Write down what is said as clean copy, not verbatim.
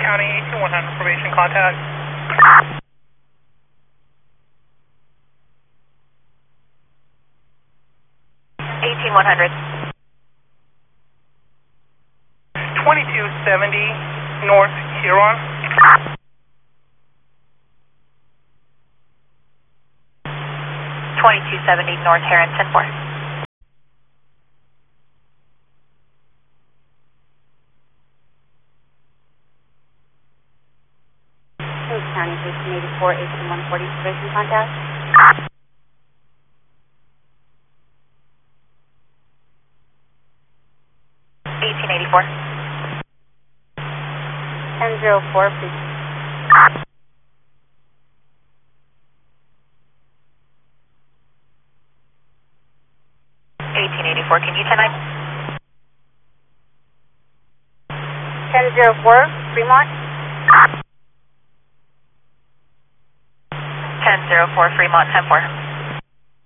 County, 18100 probation contact. 18100. 2270 North Huron. 2270 North Heron, 10-4. Hills County, 1884, 18140, probation contact. 1884. 1004, please. 1884, can you 10-9? 1004, Fremont. 1004, Fremont, 10-4.